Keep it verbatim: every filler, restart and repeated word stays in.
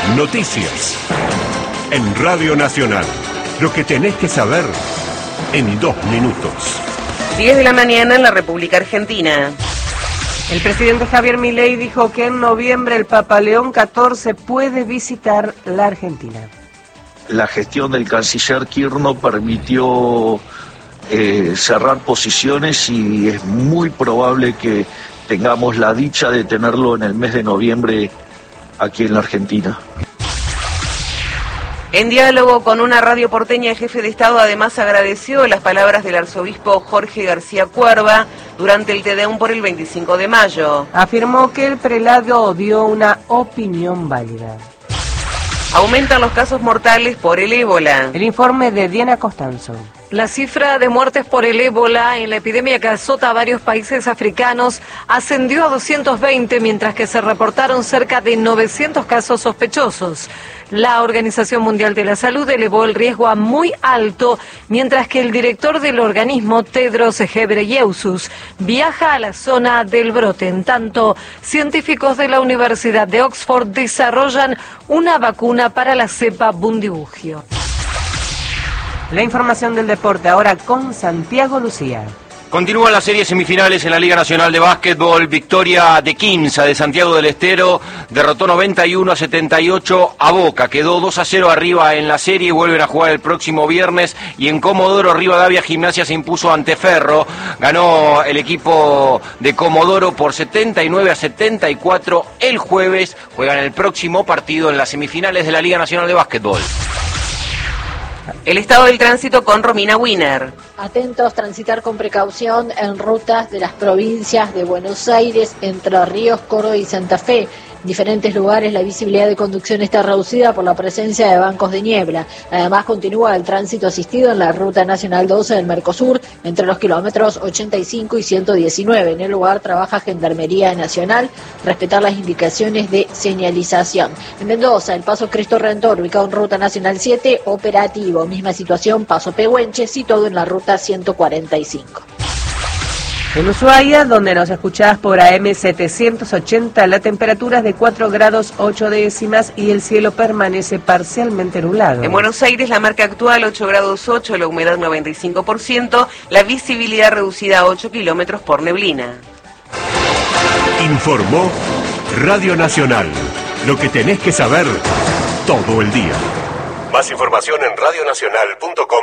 Noticias. En Radio Nacional. Lo que tenés que saber en dos minutos. diez de la mañana en la República Argentina. El presidente Javier Milei dijo que en noviembre el Papa León catorce puede visitar la Argentina. La gestión del canciller Kirchner permitió eh, cerrar posiciones y es muy probable que tengamos la dicha de tenerlo en el mes de noviembre aquí en la Argentina. En diálogo con una radio porteña, el jefe de Estado además agradeció las palabras del arzobispo Jorge García Cuerva durante el Te Deum por el veinticinco de mayo. Afirmó que el prelado dio una opinión válida. Aumentan los casos mortales por el ébola. El informe de Diana Costanzo. La cifra de muertes por el ébola en la epidemia que azota a varios países africanos ascendió a doscientos veinte, mientras que se reportaron cerca de novecientos casos sospechosos. La Organización Mundial de la Salud elevó el riesgo a muy alto, mientras que el director del organismo, Tedros Ghebreyesus, viaja a la zona del brote. En tanto, científicos de la Universidad de Oxford desarrollan una vacuna para la cepa Bundibugyo. La información del deporte ahora con Santiago Lucía. Continúan las series semifinales en la Liga Nacional de Básquetbol. Victoria de Quimsa de Santiago del Estero derrotó noventa y uno a setenta y ocho a Boca. Quedó dos a cero arriba en la serie. Vuelven a jugar el próximo viernes. Y en Comodoro Rivadavia Gimnasia se impuso ante Ferro. Ganó el equipo de Comodoro por setenta y nueve a setenta y cuatro el jueves. Juegan el próximo partido en las semifinales de la Liga Nacional de Básquetbol. El estado del tránsito con Romina Wiener. Atentos, transitar con precaución en rutas de las provincias de Buenos Aires, Entre Ríos, Córdoba y Santa Fe. En diferentes lugares la visibilidad de conducción está reducida por la presencia de bancos de niebla. Además continúa el tránsito asistido en la Ruta Nacional doce del Mercosur entre los kilómetros ochenta y cinco y ciento diecinueve. En el lugar trabaja Gendarmería Nacional, respetar las indicaciones de señalización. En Mendoza, el Paso Cristo Redentor, ubicado en Ruta Nacional siete, operativo. Misma situación, Paso Pehuenches y todo en la Ruta ciento cuarenta y cinco. En Ushuaia, donde nos escuchás por A M setecientos ochenta, la temperatura es de cuatro grados ocho décimas y el cielo permanece parcialmente nublado. En Buenos Aires la marca actual ocho grados ocho, la humedad noventa y cinco por ciento, la visibilidad reducida a ocho kilómetros por neblina. Informó Radio Nacional. Lo que tenés que saber todo el día. Más información en radio nacional punto com